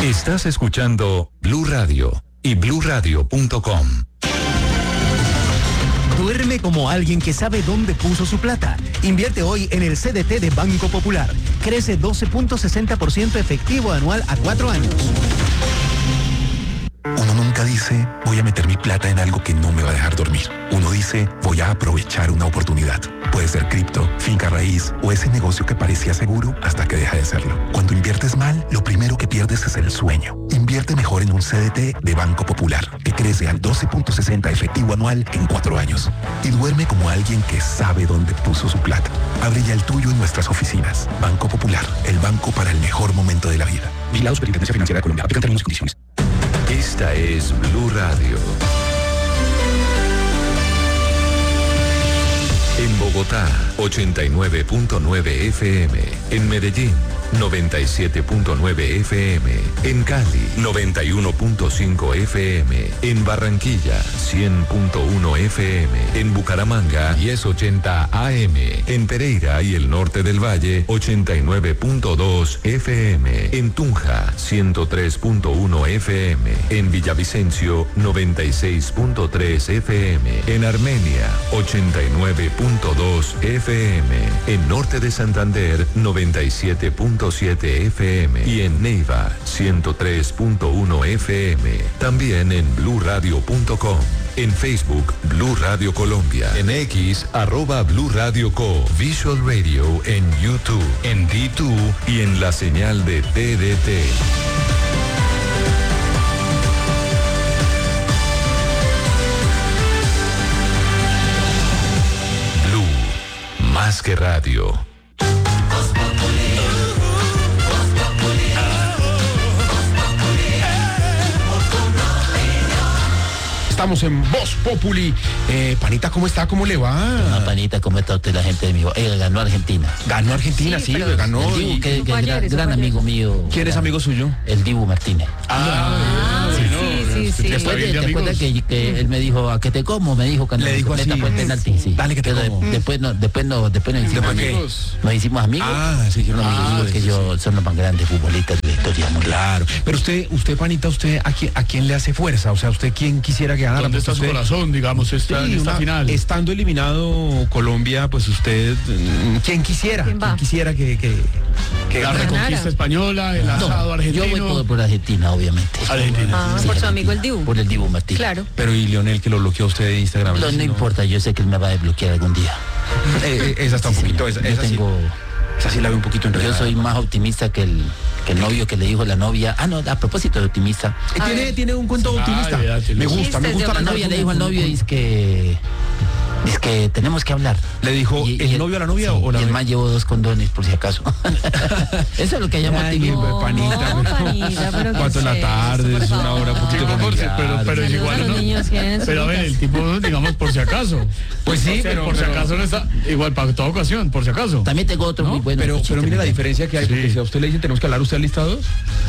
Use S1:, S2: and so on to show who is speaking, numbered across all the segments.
S1: Estás escuchando Blue Radio y bluradio.com.
S2: Duerme como alguien que sabe dónde puso su plata. Invierte hoy en el CDT de Banco Popular. Crece 12.60% efectivo anual a 4 años.
S3: Uno nunca dice, voy a meter mi plata en algo que no me va a dejar dormir. Uno dice, voy a aprovechar una oportunidad. Puede ser cripto, finca raíz o ese negocio que parecía seguro hasta que deja de serlo. Cuando inviertes mal, lo primero que pierdes es el sueño. Invierte mejor en un CDT de Banco Popular, que crece al 12.60 efectivo anual en 4 años. Y duerme como alguien que sabe dónde puso su plata. Abre ya el tuyo en nuestras oficinas. Banco Popular, el banco para el mejor momento de la vida. Vigilado Superintendencia Financiera de Colombia. Aplican términos y condiciones.
S1: Esta es Blue Radio. En Bogotá, 89.9 FM. En Medellín, 97.9 FM. En Cali, 91.5 FM. En Barranquilla, 100.1 FM. En Bucaramanga, 1080 AM. En Pereira y el norte del Valle, 89.2 FM. En Tunja, 103.1 FM. En Villavicencio, 96.3 FM. En Armenia, 89.2 FM. En norte de Santander, 97.7 FM. Y en Neiva, 103.1 FM. También en bluradio.com. En Facebook, Blue Radio Colombia. En X, @Blue Radio Co. Visual Radio en YouTube, en D2 y en la señal de TDT. Blue, más que radio.
S4: Estamos en Voz Populi. Panita, ¿cómo está? ¿Cómo le va?
S5: No, Panita, ¿cómo está usted, la gente de mi ganó Argentina.
S4: Ganó Argentina, sí, ganó.
S5: El Dibu, que es gran amigo mío.
S4: ¿Quién es amigo suyo?
S5: El Dibu Martínez.
S6: Sí.
S5: Después ¿te acuerdas que él me dijo, ¿a qué te como? Me dijo que
S4: le dijo así,
S5: fue el penalti, sí.
S4: Dale que te como.
S5: Después nos hicimos amigos. Nos hicimos amigos.
S4: Sí, hicieron amigos.
S5: Que yo son los más grandes futbolistas de la historia mundial.
S4: Claro. Pero usted, Panita, ¿a quién le hace fuerza? O sea, ¿usted quién quisiera que ganara?
S7: ¿Dónde está su corazón, digamos, en esta final?
S4: Estando eliminado Colombia, pues usted, ¿quién quisiera que
S7: la reconquista española, el asado argentino?
S5: Yo voy por Argentina, obviamente.
S6: Argentina. Por su amigo el Dibu.
S5: Por el Dibu Martínez.
S6: Claro.
S4: Pero ¿y Lionel, que lo bloqueó usted de Instagram?
S5: No importa, yo sé que él me va a desbloquear algún día.
S4: Esa está un poquito, esa sí la veo un poquito enredada.
S5: Yo soy más optimista que el novio que le dijo la novia. A propósito de optimista.
S4: Tiene un cuento optimista. Me gusta
S5: la novia le dijo al novio es que tenemos que hablar.
S4: ¿Le dijo el novio a la novia o la novia?
S5: Y el man llevó 2 condones por si acaso. Eso es lo que llama optimismo.
S6: Panita, pero
S4: ¿cuánto en la tarde? Es una hora un poquito
S7: pero es igual, ¿no? Pero a ver, el tipo, digamos, por si acaso.
S4: Pues sí, pero
S7: por si acaso no está igual para toda ocasión, por si acaso.
S5: También tengo otro muy bueno.
S4: Pero mire la diferencia que hay, porque si a usted le dicen tenemos que hablar, ¿usted listados?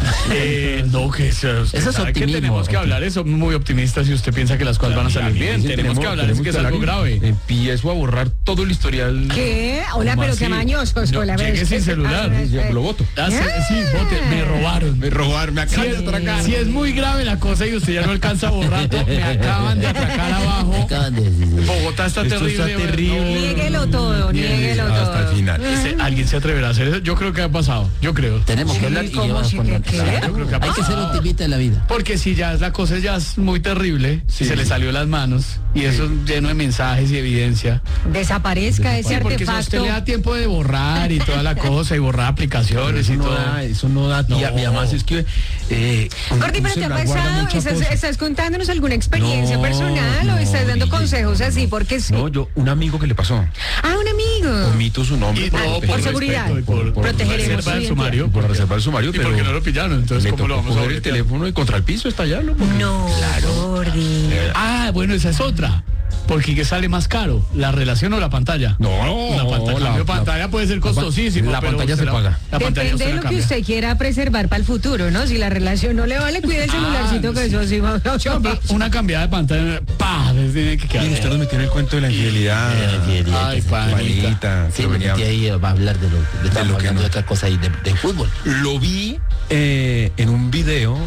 S7: No, que eso
S5: es optimismo.
S7: Que tenemos que hablar, eso muy optimista si usted piensa que las cosas van a salir bien. Tenemos que hablar, es que es algo grave.
S4: Empiezo a borrar todo el historial.
S6: ¿Qué? Hola, pero qué mañosos.
S7: Llegué sin celular.
S4: Yo lo voto.
S7: Sí, vote. Me robaron. Me acaban de atracar. Si es muy grave la cosa y usted ya no alcanza a borrarlo, me acaban de atracar abajo. Bogotá está terrible.
S6: Niéguelo todo.
S4: Hasta el final.
S7: ¿Alguien se atreverá a hacer eso? Yo creo que ha pasado. Yo creo.
S5: Tenemos que hablar y llevarnos con
S7: Yo creo que
S5: hay que ser optimista en la vida.
S7: Porque si ya la cosa ya es muy terrible, si se le salió las manos y eso es lleno de mensajes y evidencia.
S6: Desaparezca ese
S7: porque si a usted le da tiempo de borrar y toda la cosa y borrar aplicaciones y todo.
S4: Eso no da tiempo. Y además es que
S6: Gordy, pero te ha pasado, ¿estás contándonos alguna experiencia personal o estás dando consejos así? Porque sí.
S4: No, un amigo que le pasó.
S6: Un amigo.
S4: Omito su nombre.
S6: Por seguridad.
S7: Por
S6: protegeremos
S7: reserva del sumario.
S4: Por reservar el sumario.
S7: ¿Y por qué no lo pillaron? Entonces, ¿cómo lo vamos a ver?
S4: El teléfono y contra el piso está allá, ¿no?
S6: No, claro. Gordy.
S7: Bueno, esa es otra. Porque ¿qué sale más caro? ¿La relación o la pantalla?
S4: No,
S7: la pantalla puede ser costosísima.
S4: La pantalla se paga.
S6: Depende de lo que usted quiera preservar para el futuro, ¿no? Si la relación no le vale, cuide el celularcito que eso sí va.
S7: Una cambiada de pantalla, tiene que quedar.
S4: Y usted nos metió en el cuento de la infidelidad.
S7: Ay, Panita.
S5: Sí, me metí ahí a hablar de lo que de otra cosa y de fútbol.
S4: Lo vi en un video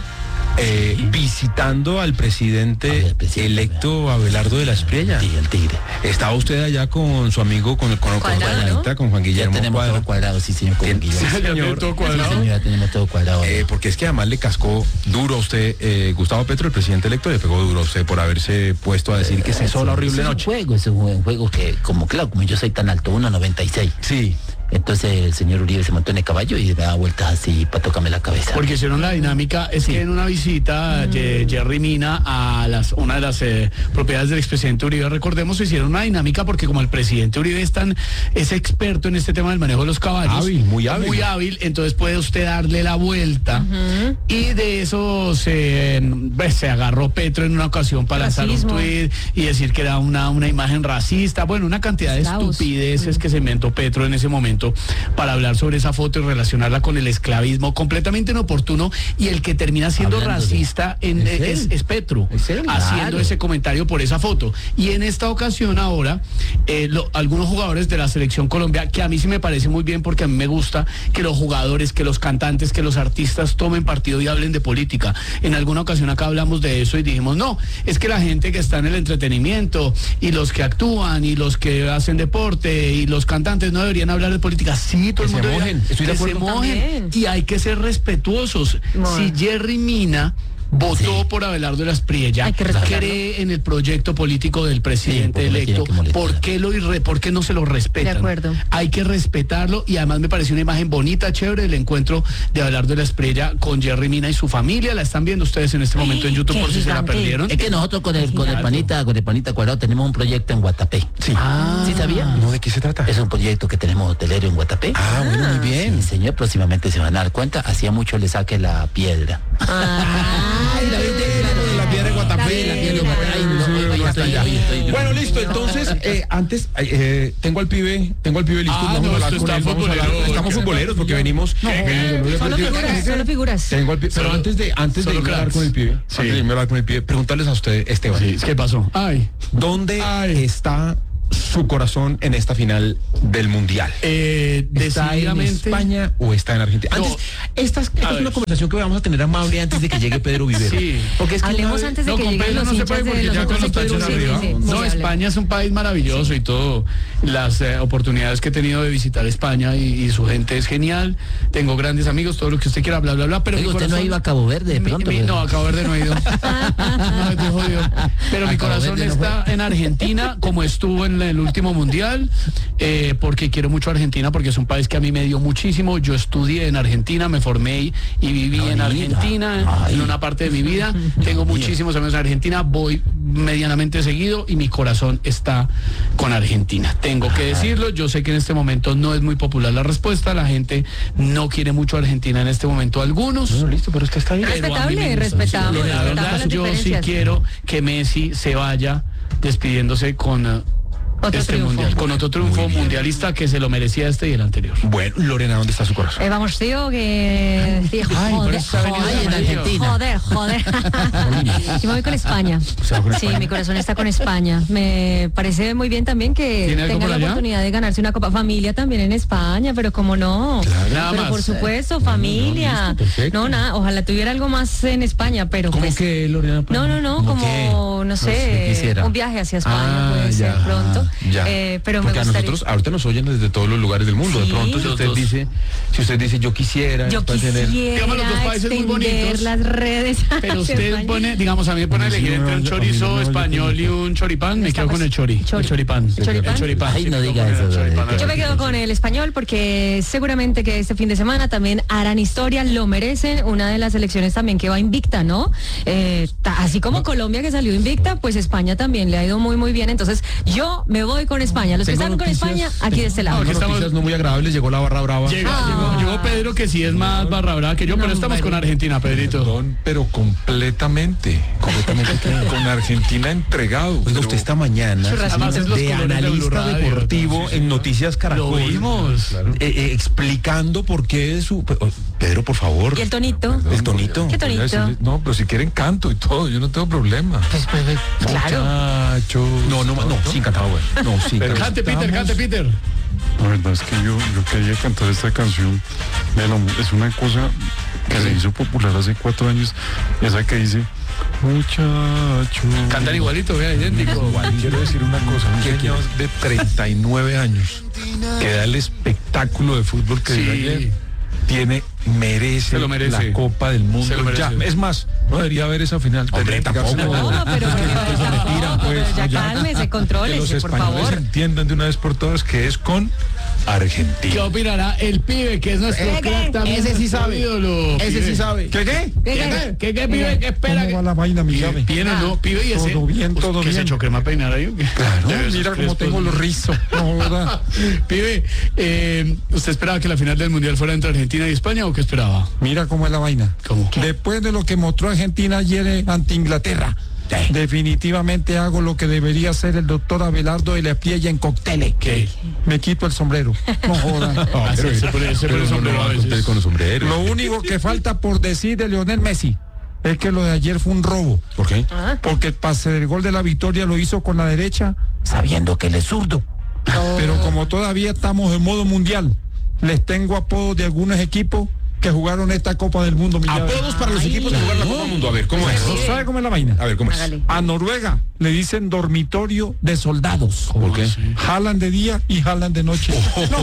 S4: visitando al presidente electo Abelardo de la Espriella.
S5: Sí, el tigre.
S4: Estaba usted allá con su amigo, con Juan Guillermo.
S5: Ya tenemos todo cuadrado, sí, señor.
S4: Sí, señor.
S7: todo cuadrado.
S5: Sí, señor, ya tenemos todo cuadrado.
S4: Porque es que además le cascó duro a usted, Gustavo Petro, el presidente electo, le pegó duro a usted por haberse puesto a decir que se hizo la horrible noche.
S5: Es un juego que, como yo soy tan alto, 1.96.
S4: Sí.
S5: Entonces el señor Uribe se montó en el caballo y me da vueltas así para tocarme la cabeza.
S7: Porque hicieron la dinámica, es que en una visita Jerry Mina a una de las propiedades del expresidente Uribe, recordemos, hicieron una dinámica porque como el presidente Uribe es experto en este tema del manejo de los caballos.
S4: Muy hábil,
S7: entonces puede usted darle la vuelta y de eso se agarró Petro en una ocasión para lanzar un tuit y decir que era una imagen racista, bueno, una cantidad de estupideces que se inventó Petro en ese momento para hablar sobre esa foto y relacionarla con el esclavismo, completamente inoportuno, y el que termina siendo racista es Petro, haciendo ese comentario por esa foto. Y en esta ocasión ahora, algunos jugadores de la Selección Colombia, que a mí sí me parece muy bien porque a mí me gusta que los jugadores, que los cantantes, que los artistas tomen partido y hablen de política. En alguna ocasión acá hablamos de eso y dijimos, no, es que la gente que está en el entretenimiento y los que actúan y los que hacen deporte y los cantantes no deberían hablar de política. Sí, todo el mundo
S4: estoy de acuerdo.
S7: Se mojen, y hay que ser respetuosos. Si Jerry Mina votó por Abelardo de la Espriella, cree en el proyecto político del presidente electo, ¿por qué no se lo respetan?
S6: De acuerdo.
S7: Hay que respetarlo, y además me pareció una imagen bonita, chévere, el encuentro de Abelardo de la Espriella con Jerry Mina y su familia. La están viendo ustedes en este momento en YouTube por si se la perdieron.
S5: Es que nosotros con el panita Cuadrado tenemos un proyecto en Guatapé.
S4: Sí.
S5: ¿Sí sabía?
S4: No, ¿de qué se trata?
S5: Es un proyecto que tenemos hotelero en Guatapé.
S4: Bueno, muy bien.
S5: Sí, señor, próximamente se van a dar cuenta. Hacía mucho le saque la piedra.
S4: La piedra de Guatapé. Bueno, listo, entonces, antes, tengo al pibe listo. Vamos a hablar con él, estamos futboleros porque venimos.
S6: Solo figuras.
S4: Pero antes de hablar con el pibe, preguntarles a usted, Esteban.
S7: ¿Qué pasó?
S4: ¿Dónde está su corazón en esta final del Mundial? ¿Está en España o está en Argentina? Antes, esta es una conversación que vamos a tener amable antes de que llegue Pedro Vivero.
S7: Sí.
S6: Porque es que hablemos antes de que lleguen los hinchas de los otros equipos.
S7: No, España es un país maravilloso y todo. Las oportunidades que he tenido de visitar España y su gente es genial. Tengo grandes amigos, todo lo que usted quiera, bla, bla, bla. Pero
S5: usted
S7: corazón,
S5: no ha ido a Cabo Verde de pronto.
S7: No, a Cabo Verde no he ido. No, estoy jodido. Pero mi corazón está en Argentina, como estuvo en el último mundial, porque quiero mucho a Argentina, porque es un país que a mí me dio muchísimo. Yo estudié en Argentina, me formé y viví en Argentina en una parte de mi vida. Tengo muchísimos amigos en Argentina, voy medianamente seguido y mi corazón está con Argentina. Tengo que decirlo, yo sé que en este momento no es muy popular la respuesta, la gente no quiere mucho a Argentina en este momento, algunos.
S4: Bueno, listo, pero usted está bien.
S6: Respetable.
S7: La verdad, yo sí quiero que Messi se vaya despidiéndose con mundial, con otro triunfo mundialista que se lo merecía y el anterior.
S4: Bueno, Lorena, ¿dónde está su corazón?
S6: Vamos, tío, que... Joder. Y me voy con España. Sí, mi corazón está con España. Me parece muy bien también que tenga la oportunidad de ganarse una Copa Familia también en España, pero como no.
S7: Nada
S6: pero
S7: más.
S6: Por supuesto, familia. No, nada, ojalá tuviera algo más en España, pero
S4: ¿Cómo que, Lorena?
S6: No, como, no sé, un viaje hacia España puede ser pronto.
S4: Ya.
S6: Pero
S4: porque
S6: me
S4: a nosotros ahorita nos oyen desde todos los lugares del mundo.
S6: Sí.
S4: De pronto si usted dice yo quisiera
S7: digamos, los dos países muy bonitos,
S6: las redes,
S7: pero usted pone, digamos, a mí me pone a elegir entre un chorizo español y un choripán, me quedo con el choripán.
S5: Ay, no diga eso.
S6: Yo me quedo con el español porque seguramente que este fin de semana también harán historia, lo merecen. Una de las selecciones también que va invicta, ¿no? Así como Colombia que salió invicta, pues España también le ha ido muy muy bien. Entonces yo me voy con España. Los que están con España, aquí de este lado.
S4: Noticias no muy agradables, llegó la barra brava.
S7: Llegó Pedro, que sí es más barra brava que yo, pero estamos con Argentina, Pedrito.
S8: Perdón, pero completamente con Argentina entregado.
S4: Oiga, usted esta mañana de analista deportivo en Noticias Caracol,
S7: lo vimos,
S4: explicando por qué Pedro, por favor.
S6: ¿Y el tonito?
S4: ¿El tonito?
S6: ¿Qué tonito?
S8: No, pero si quieren canto y todo, yo no tengo problema.
S6: Claro.
S4: Muchachos. No, sin cantar. No, sí.
S7: Cante, Peter.
S8: La verdad es que yo quería cantar esta canción. Es una cosa que se hizo popular hace 4 años. Esa que dice, muchacho.
S7: Cantan igualito, vea, idéntico.
S8: Quiero decir una cosa, un señor de 39 años que da el espectáculo de fútbol que dio ayer, merece la Copa del Mundo. Ya, es más, no debería haber esa final.
S4: Hombre, tampoco.
S6: No, pero ya cálmese, contrólese, por favor.
S8: Los españoles entiendan de una vez por todas que es con Argentina.
S7: ¿Qué opinará el pibe, que es nuestro crack también?
S4: Ese sí sabe.
S7: Ídolo,
S4: ese sí sabe.
S7: ¿Qué pibe? ¿Qué espera?
S8: ¿Cómo va la vaina, mi llave?
S7: ¿Bien o no, pibe? Y ese,
S8: todo bien, todo
S7: ¿que
S8: bien.
S7: se echó crema a peinar ahí?
S8: Claro, mira cómo tengo los rizos. No, ¿verdad?
S7: Pibe, ¿usted esperaba que la final del Mundial fuera entre Argentina y España o qué esperaba?
S8: Mira cómo es la vaina.
S7: ¿Cómo?
S8: Después de lo que mostró Argentina ayer ante Inglaterra, definitivamente hago lo que debería hacer el doctor Abelardo de la Priella en Cocteles.
S7: ¿Qué?
S8: Me quito el sombrero. No joda.
S7: Se pone el sombrero a veces.
S4: Con los sombreros.
S8: Lo único que falta por decir de Lionel Messi es que lo de ayer fue un robo.
S4: ¿Por qué?
S8: Porque el pase del gol de la victoria lo hizo con la derecha, sabiendo que él es zurdo. Pero como todavía estamos en modo mundial, les tengo apodos de algunos equipos que jugaron esta Copa del Mundo.
S4: Apodos para los equipos de jugar la Copa del Mundo. A ver, ¿cómo es?
S8: ¿Sabe cómo es la vaina?
S4: A ver, ¿cómo es?
S8: A Noruega le dicen dormitorio de soldados.
S4: ¿Por qué?
S8: Jalan de día y jalan de noche.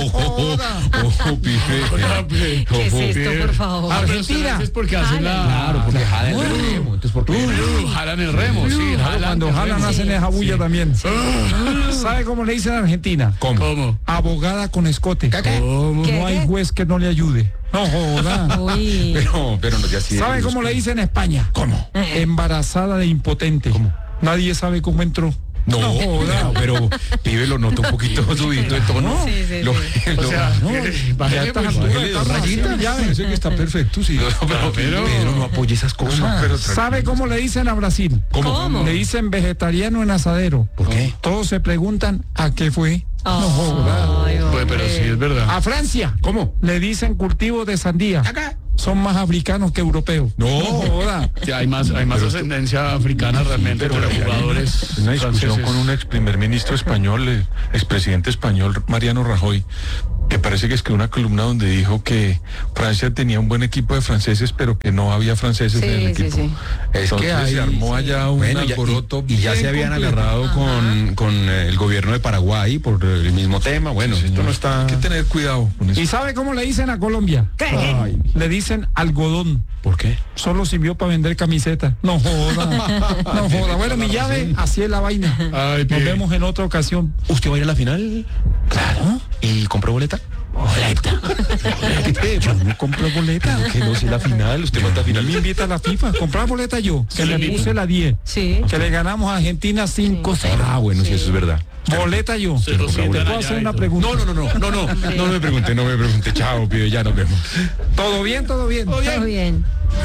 S6: ¿Qué es esto, por favor?
S7: Argentina. Es porque hacen
S4: Claro, porque jalan el remo. Entonces, ¿por qué?
S7: Jalan el remo, sí.
S8: Cuando jalan hacen esa bulla también. ¿Sabe cómo le dicen a Argentina?
S7: ¿Cómo?
S8: Abogada con escote.
S7: ¿Cómo?
S8: No hay juez que no le ayude. No joda.
S6: Uy.
S4: Pero no, ya sí.
S8: ¿Sabe cómo le dicen en España?
S4: ¿Cómo?
S8: Embarazada de impotente.
S4: ¿Cómo?
S8: Nadie sabe cómo entró.
S4: No, pero pibe, lo noto un poquito subidito de tono.
S6: Sí.
S7: O sea,
S8: Ya está
S4: Sé que está perfecto, sí. Pero no apoye esas cosas.
S8: ¿Sabe cómo le dicen a Brasil?
S6: ¿Cómo?
S8: Le dicen vegetariano en asadero.
S4: ¿Por qué?
S8: Todos se preguntan a qué fue.
S6: Ay,
S8: No joda.
S7: Pues, pero sí es verdad.
S8: A Francia.
S4: ¿Cómo?
S8: Le dicen cultivo de sandía. Son más africanos que europeos.
S4: No.
S8: Joda.
S7: Sí, hay más ascendencia africana realmente, pero jugadores.
S8: Una discusión
S7: franceses.
S8: con un ex primer ministro español, expresidente español, Mariano Rajoy, que parece que escribió una columna donde dijo que Francia tenía un buen equipo de franceses, pero que no había franceses en el equipo.
S4: Es
S8: Entonces
S4: que ahí
S8: se armó allá un alboroto.
S4: y ya se habían agarrado con el gobierno de Paraguay por el mismo tema. Bueno, esto no está.
S8: Hay que tener cuidado con eso.
S9: ¿Y sabe cómo le dicen a Colombia?
S8: Ay,
S9: Le dicen algodón.
S4: ¿Por qué?
S9: Solo sirvió para vender camisetas. No joda. No joda. Bueno, mi llave, así es la vaina.
S7: Ay,
S9: Nos
S7: pibe.
S9: vemos en otra ocasión.
S4: ¿Usted va a ir a la final? Claro. ¿Y compró boleta?
S9: Yo no compro boleta.
S4: Que no, si la final, usted manda
S9: A
S4: final.
S9: mí me invita a la FIFA. Comprar boleta yo. Que le puse la 10.
S6: Sí.
S9: Que le ganamos a Argentina 5-0.
S4: Ah, bueno, sí, eso es verdad.
S9: Boleta yo.
S7: Se lo sientan
S9: ¿Puedo
S7: allá
S9: hacer
S7: y
S9: una
S7: todo.
S9: pregunta?
S4: No me pregunte. Chao, pibe, ya nos vemos.
S9: ¿Todo bien? ¿Todo bien?
S6: Todo bien.